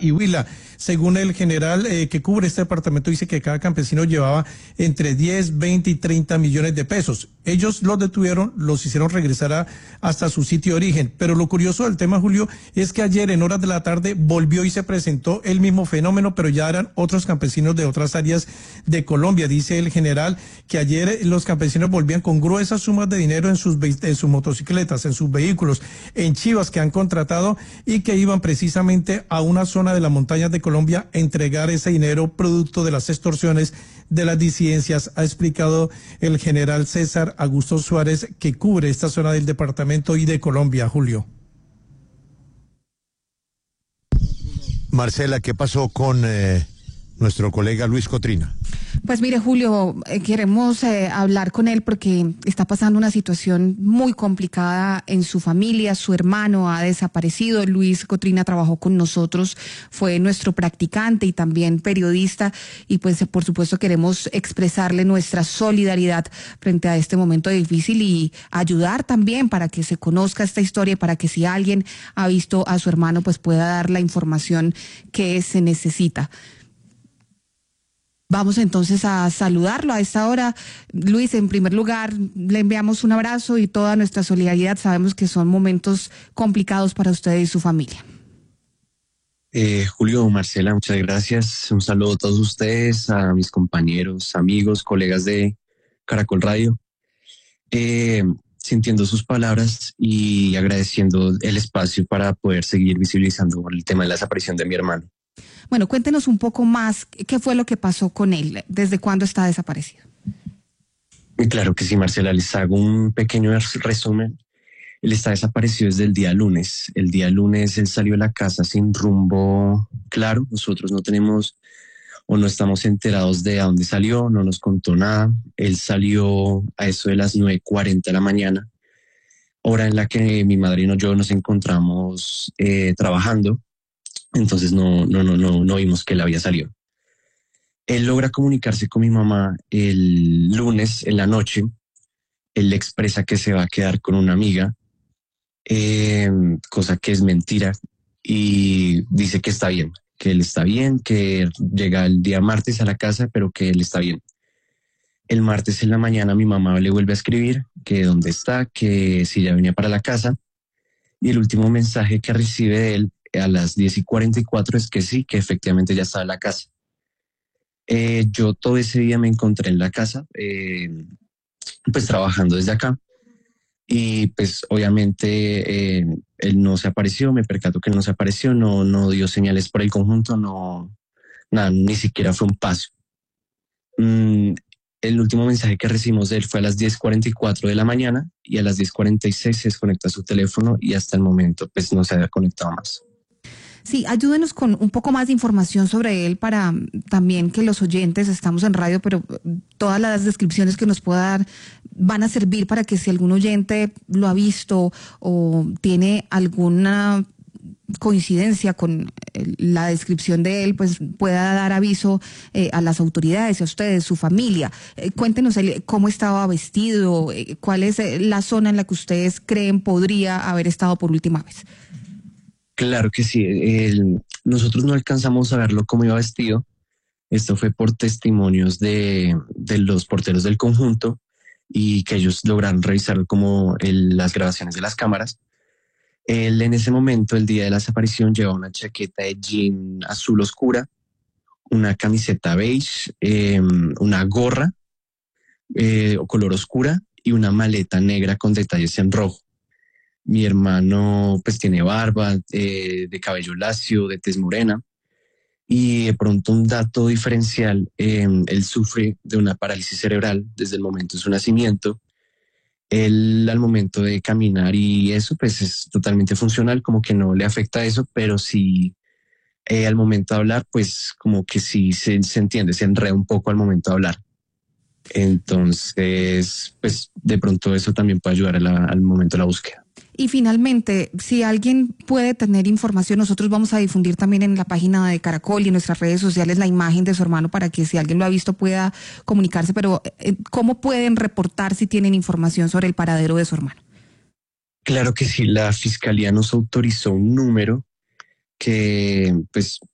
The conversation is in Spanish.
y Huila. Según el general que cubre este departamento, dice que cada campesino llevaba entre 10, 20 y 30 millones de pesos. Ellos los detuvieron, los hicieron regresar hasta su sitio de origen. Pero lo curioso del tema, Julio, es que ayer en horas de la tarde volvió y se presentó el mismo fenómeno, pero ya eran otros campesinos de otras áreas de Colombia. Dice el general que ayer los campesinos volvían con gruesas sumas de dinero en sus motocicletas, en sus vehículos, en chivas que han contratado y que iban precisamente a una zona de las montañas de Colombia a entregar ese dinero producto de las extorsiones de las disidencias, ha explicado el general César Augusto Suárez, que cubre esta zona del departamento y de Colombia. Julio. Marcela, ¿qué pasó con nuestro colega Luis Cotrina? Pues mire, Julio, queremos hablar con él porque está pasando una situación muy complicada en su familia. Su hermano ha desaparecido. Luis Cotrina trabajó con nosotros, fue nuestro practicante y también periodista, y pues por supuesto queremos expresarle nuestra solidaridad frente a este momento difícil y ayudar también para que se conozca esta historia y para que si alguien ha visto a su hermano pues pueda dar la información que se necesita. Vamos entonces a saludarlo a esta hora. Luis, en primer lugar, le enviamos un abrazo y toda nuestra solidaridad. Sabemos que son momentos complicados para usted y su familia. Julio, Marcela, muchas gracias. Un saludo a todos ustedes, a mis compañeros, amigos, colegas de Caracol Radio. Sintiendo sus palabras y agradeciendo el espacio para poder seguir visibilizando el tema de la desaparición de mi hermano. Bueno, cuéntenos un poco más, ¿qué fue lo que pasó con él? ¿Desde cuándo está desaparecido? Claro que sí, Marcela, les hago un pequeño resumen. Él está desaparecido desde el día lunes. El día lunes él salió de la casa sin rumbo claro. Nosotros no tenemos o no estamos enterados de a dónde salió, no nos contó nada. Él salió a eso de las 9:40 de la mañana, hora en la que mi madrina y yo nos encontramos trabajando. Entonces no vimos que él había salido. Él logra comunicarse con mi mamá el lunes en la noche. Él le expresa que se va a quedar con una amiga, cosa que es mentira, y dice que está bien, que él está bien, que llega el día martes a la casa, pero que él está bien. El martes en la mañana mi mamá le vuelve a escribir que dónde está, que si ya venía para la casa, y el último mensaje que recibe de él a las 10:44 es que sí, que efectivamente ya estaba en la casa. Yo todo ese día me encontré en la casa, pues trabajando desde acá, y pues obviamente él no se apareció, me percato que él no se apareció, no dio señales por el conjunto, nada, ni siquiera fue un paso. El último mensaje que recibimos de él fue a las 10:44 de la mañana y a las 10:46 se desconecta su teléfono y hasta el momento pues no se había conectado más. Sí, ayúdenos con un poco más de información sobre él para también que los oyentes, estamos en radio, pero todas las descripciones que nos pueda dar van a servir para que si algún oyente lo ha visto o tiene alguna coincidencia con la descripción de él, pues pueda dar aviso a las autoridades, a ustedes, su familia. Cuéntenos cómo estaba vestido, cuál es la zona en la que ustedes creen podría haber estado por última vez. Claro que sí. Nosotros no alcanzamos a verlo cómo iba vestido. Esto fue por testimonios de los porteros del conjunto y que ellos lograron revisar como las grabaciones de las cámaras. Él en ese momento, el día de la desaparición, llevaba una chaqueta de jean azul oscura, una camiseta beige, una gorra o color oscura y una maleta negra con detalles en rojo. Mi hermano pues tiene barba, de cabello lacio, de tez morena, y de pronto un dato diferencial, él sufre de una parálisis cerebral desde el momento de su nacimiento. Él al momento de caminar y eso pues es totalmente funcional, como que no le afecta eso, pero sí al momento de hablar pues como que sí se entiende, se enreda un poco al momento de hablar. Entonces pues de pronto eso también puede ayudar al momento de la búsqueda. Y finalmente, si alguien puede tener información, nosotros vamos a difundir también en la página de Caracol y en nuestras redes sociales la imagen de su hermano para que si alguien lo ha visto pueda comunicarse, pero ¿cómo pueden reportar si tienen información sobre el paradero de su hermano? Claro que sí, la Fiscalía nos autorizó un número que pues